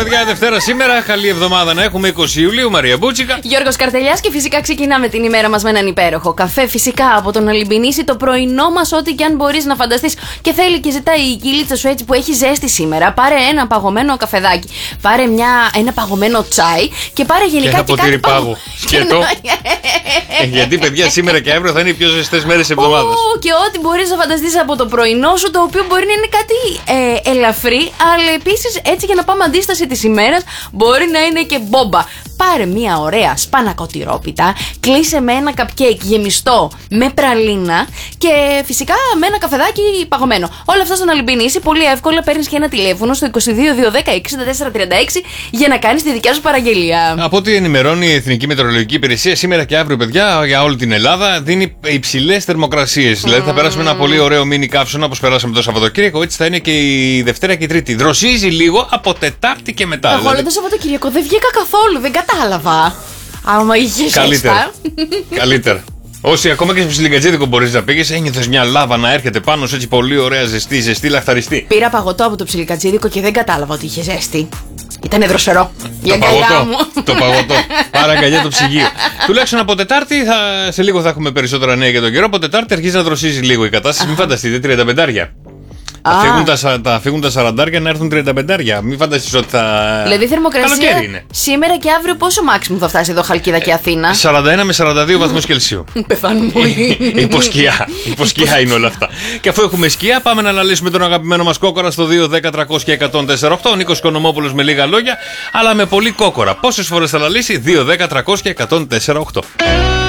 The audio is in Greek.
παιδιά, Δευτέρα σήμερα. Καλή εβδομάδα να έχουμε, 20 Ιουλίου. Μαρία Μπούτσικα. Γιώργος Καρτελιάς και φυσικά ξεκινάμε την ημέρα μας με έναν υπέροχο καφέ. Φυσικά από τον Αλυμπινίση, το πρωινό μας, ό,τι και αν μπορείς να φανταστείς. Και θέλει και ζητάει η κυλίτσα σου έτσι που έχει ζέστη σήμερα. Πάρε ένα παγωμένο καφεδάκι. Πάρε ένα παγωμένο τσάι και πάρε γενικά και ποτήρι πάγου. Σκέτο. Γιατί παιδιά, σήμερα και αύριο θα είναι οι πιο ζεστές μέρες της εβδομάδας. Και ό,τι μπορείς να φανταστείς από το πρωινό σου, το οποίο μπορεί να είναι κάτι ελαφρύ, αλλά επίσης έτσι για να πάμε αντίσταση της ημέρας, μπορεί να είναι και μπόμπα. Πάρε μια ωραία σπανακοτηρόπιτα, κλείσε με ένα cupcake γεμιστό με πραλίνα και φυσικά με ένα καφεδάκι παγωμένο. Όλα αυτά στον Αλυμπινίση, πολύ εύκολα. Παίρνεις και ένα τηλέφωνο στο 22 210 64 36 για να κάνεις τη δικιά σου παραγγελία. Από ό,τι ενημερώνει η Εθνική Μετεωρολογική Υπηρεσία, σήμερα και αύριο, παιδιά, για όλη την Ελλάδα δίνει υψηλές θερμοκρασίες. Δηλαδή θα περάσουμε ένα πολύ ωραίο μίνι καύσωνα όπως περάσαμε το Σαββατοκύριακο. Έτσι θα είναι και η Δευτέρα και η Τρίτη. Δροσίζει λίγο από Τετάρτη και μετά. Εγώ δηλαδή το Σαββατοκύριακο δεν βγήκα καθόλου, δεν κατάλαβα. Άμα είχε καλύτερα. Καλύτερα. Όσοι ακόμα και στο ψιλικατζίδικο μπορείς να πήγες, ένιωθες μια λάβα να έρχεται πάνω σου έτσι πολύ ωραία, ζεστή, λαχταριστή. Πήρα παγωτό από το ψιλικατζίδικο και δεν κατάλαβα ότι είχε ζέστη. Ήτανε δροσερό. Το παγωτό. Πάρα αγκαλιά το ψυγείο. Τουλάχιστον από Τετάρτη, σε λίγο θα έχουμε περισσότερα νέα για τον καιρό. Από Τετάρτη αρχίζει να δροσίζει λίγο η κατάσταση. Μην φανταστείτε, 35. Θα φύγουν τα 40 να έρθουν 35. Μην φανταστείς ότι θα. Δηλαδή θερμοκρασία σήμερα και αύριο πόσο μάξιμου θα φτάσει εδώ Χαλκίδα και Αθήνα? 41 με 42 βαθμούς Κελσίου. Πεθάνουν πολύ. Υποσκιά είναι όλα αυτά. Και αφού έχουμε σκιά, πάμε να αναλύσουμε τον αγαπημένο μας κόκορα στο 2, 10, 300 και 104,8. Ο Νίκος Οικονομόπουλος με λίγα λόγια, αλλά με πολύ κόκορα. Πόσες φορές θα αναλύσει? 2, 10, 300 και 104,8.